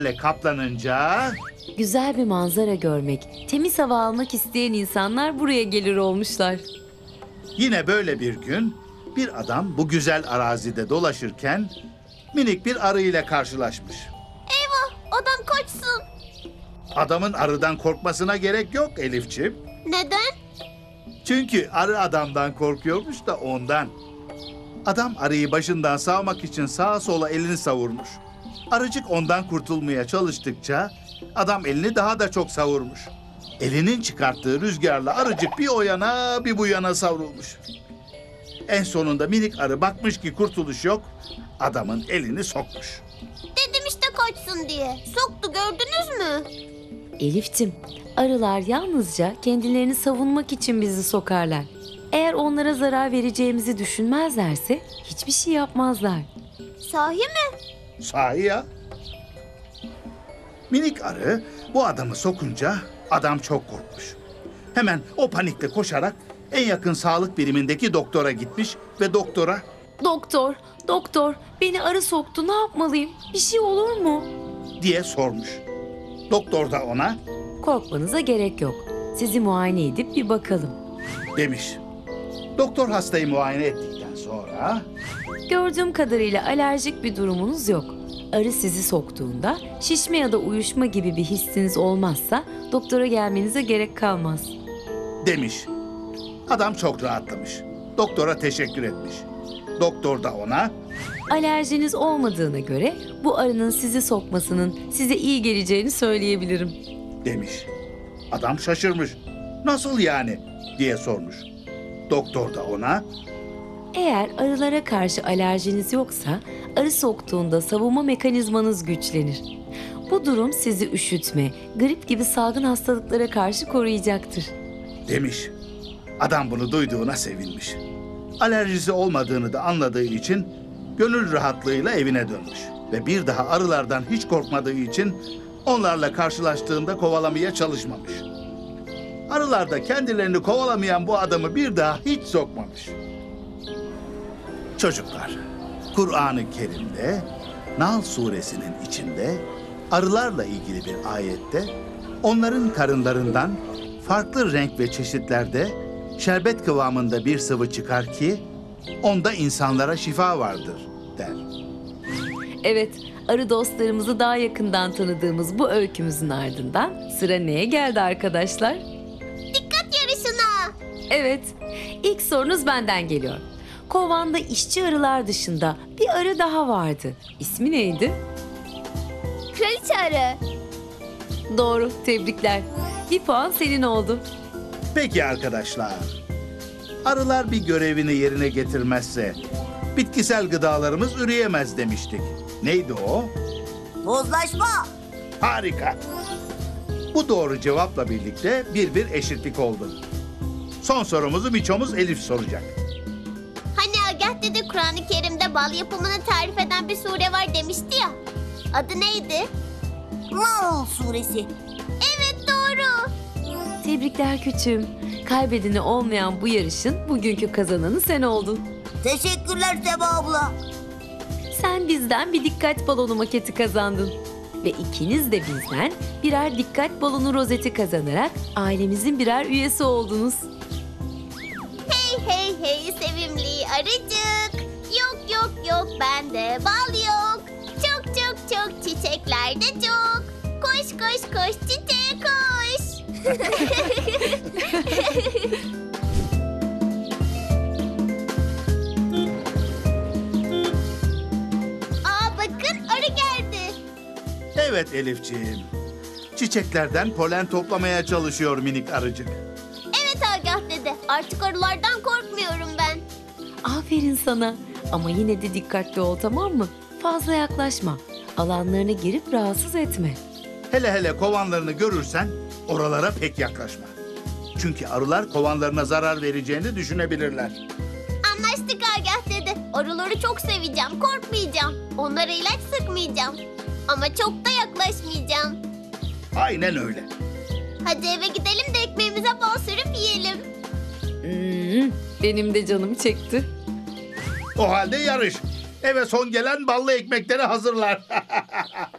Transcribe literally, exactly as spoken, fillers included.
kaplanınca Güzel bir manzara görmek, temiz hava almak isteyen insanlar buraya gelir olmuşlar. yine böyle bir gün bir adam bu güzel arazide dolaşırken minik bir arı ile karşılaşmış. Eyvah, adam kaçsın. Adamın arıdan korkmasına gerek yok Elifçim. Neden? Çünkü arı adamdan korkuyormuş da ondan. Adam arıyı başından savmak için sağa sola elini savurmuş. Arıcık ondan kurtulmaya çalıştıkça adam elini daha da çok savurmuş. Elinin çıkarttığı rüzgarla arıcık bir o yana bir bu yana savrulmuş. En sonunda minik arı bakmış ki kurtuluş yok, adamın elini sokmuş. Dedim işte kaçsın diye. Soktu, gördünüz mü? Elif'cim, arılar yalnızca kendilerini savunmak için bizi sokarlar. Eğer onlara zarar vereceğimizi düşünmezlerse hiçbir şey yapmazlar. Sahi mi? Sahi ya. Minik arı bu adamı sokunca adam çok korkmuş. Hemen o panikle koşarak en yakın sağlık birimindeki doktora gitmiş ve doktora Doktor, doktor, beni arı soktu, ne yapmalıyım? Bir şey olur mu? diye sormuş. Doktor da ona Korkmanıza gerek yok. Sizi muayene edip bir bakalım. demiş. Doktor hastayı muayene ettikten sonra Gördüğüm kadarıyla alerjik bir durumunuz yok. Arı sizi soktuğunda şişme ya da uyuşma gibi bir hissiniz olmazsa doktora gelmenize gerek kalmaz. demiş. Adam çok rahatlamış. Doktora teşekkür etmiş. Doktor da ona Alerjiniz olmadığına göre bu arının sizi sokmasının size iyi geleceğini söyleyebilirim. demiş. Adam şaşırmış. Nasıl yani diye sormuş. Doktor da ona Eğer arılara karşı alerjiniz yoksa arı soktuğunda savunma mekanizmanız güçlenir. Bu durum sizi üşütme, grip gibi salgın hastalıklara karşı koruyacaktır. demiş. Adam bunu duyduğuna sevinmiş. Alerjisi olmadığını da anladığı için gönül rahatlığıyla evine dönmüş. Ve bir daha arılardan hiç korkmadığı için onlarla karşılaştığında kovalamaya çalışmamış. Arılar da kendilerini kovalamayan bu adamı bir daha hiç sokmamış. Çocuklar, Kur'an-ı Kerim'de Nahl suresinin içinde arılarla ilgili bir ayette onların karınlarından farklı renk ve çeşitlerde şerbet kıvamında bir sıvı çıkar ki onda insanlara şifa vardır der. Evet, arı dostlarımızı daha yakından tanıdığımız bu öykümüzün ardından sıra neye geldi arkadaşlar? Dikkat yarışına. Evet, ilk sorunuz benden geliyor. Kovanda işçi arılar dışında bir arı daha vardı. İsmi neydi? Kraliçe arı. Doğru, tebrikler. Bir puan senin oldu. Peki arkadaşlar, arılar bir görevini yerine getirmezse bitkisel gıdalarımız üreyemez demiştik. Neydi o? Tozlaşma. Harika. Bu doğru cevapla birlikte bir bir eşitlik oldu. Son sorumuzu miçomuz Elif soracak. Hani Agah dede Kur'an-ı Kerim'de bal yapımını tarif eden bir sure var demişti ya. Adı neydi? Nahl suresi. Evet, doğru. Tebrikler küçüğüm. Kaybedeni olmayan bu yarışın bugünkü kazananı sen oldun. Teşekkürler Seba abla. Sen bizden bir dikkat balonu maketi kazandın. Ve ikiniz de bizden birer dikkat balonu rozeti kazanarak ailemizin birer üyesi oldunuz. Hey hey hey sevimli arıcık. Yok yok yok bende bal yok. Çok çok çok çiçeklerde çok. Koş koş koş çiçeğe koş. Aa bakın arı geldi. Evet Elifciğim. Çiçeklerden polen toplamaya çalışıyor minik arıcık. Evet Agah dede, artık arılardan korkmuyorum ben. Aferin sana. Ama yine de dikkatli ol, tamam mı? Fazla yaklaşma. Alanlarına girip rahatsız etme. Hele hele kovanlarını görürsen oralara pek yaklaşma. Çünkü arılar kovanlarına zarar vereceğini düşünebilirler. Anlaştık Agah dede. Arıları çok seveceğim, korkmayacağım. Onlara ilaç sıkmayacağım. Ama çok da yaklaşmayacağım. Aynen öyle. Hadi eve gidelim de ekmeğimize bal sürüp yiyelim. Hmm, benim de canım çekti. O halde yarış. Eve son gelen ballı ekmekleri hazırlar.